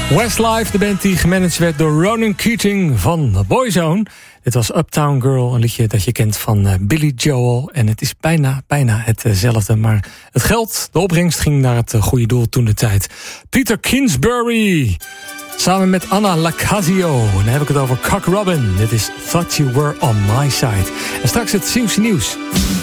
Westlife, de band die gemanaged werd door Ronan Keating van Boyzone. Dit was Uptown Girl, een liedje dat je kent van Billy Joel. En het is bijna hetzelfde, maar het geld, de opbrengst ging naar het goede doel toen de tijd. Peter Kingsbury, samen met Anna Lacazio. En dan heb ik het over Cock Robin. Dit is Thought You Were On My Side. En straks het Nieuws.